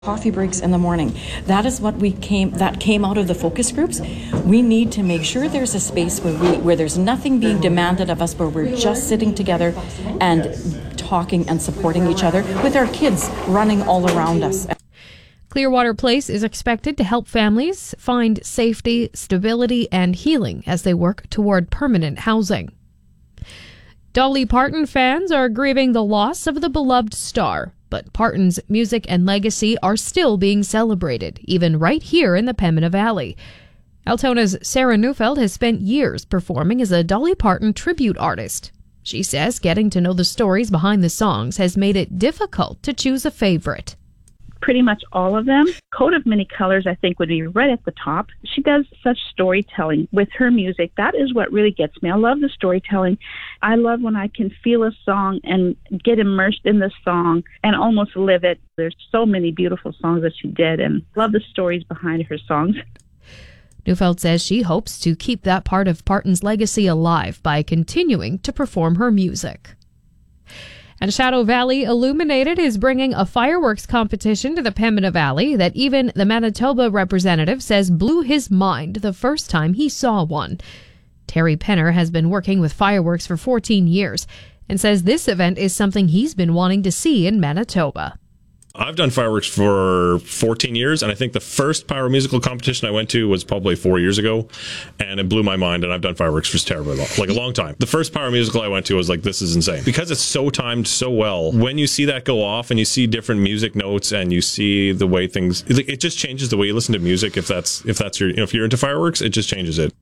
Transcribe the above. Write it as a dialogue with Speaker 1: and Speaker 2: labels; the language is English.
Speaker 1: Coffee breaks in the morning. That is what came out of the focus groups. We need to make sure there's a space where there's nothing being demanded of us, where we're just sitting together and talking and supporting each other with our kids running all around us.
Speaker 2: Clearwater Place is expected to help families find safety, stability, and healing as they work toward permanent housing. Dolly Parton fans are grieving the loss of the beloved star, but Parton's music and legacy are still being celebrated, even right here in the Pembina Valley. Altona's Sarah Neufeld has spent years performing as a Dolly Parton tribute artist. She says getting to know the stories behind the songs has made it difficult to choose a favorite.
Speaker 3: Pretty much all of them. Coat of Many Colors, I think, would be right at the top. She does such storytelling with her music. That is what really gets me. I love the storytelling. I love when I can feel a song and get immersed in the song and almost live it. There's so many beautiful songs that she did, and love the stories behind her songs.
Speaker 2: Neufeld says she hopes to keep that part of Parton's legacy alive by continuing to perform her music. And Shadow Valley Illuminated is bringing a fireworks competition to the Pembina Valley that even the Manitoba representative says blew his mind the first time he saw one. Terry Penner has been working with fireworks for 14 years and says this event is something he's been wanting to see in Manitoba.
Speaker 4: I've done fireworks for 14 years, and I think the first pyro musical competition I went to was probably 4 years ago, and it blew my mind, and I've done fireworks for terribly long, like a long time. The first pyro musical I went to was like, this is insane. Because it's so timed so well, when you see that go off and you see different music notes and you see the way things, it just changes the way you listen to music. If that's your, if you're into fireworks, it just changes it.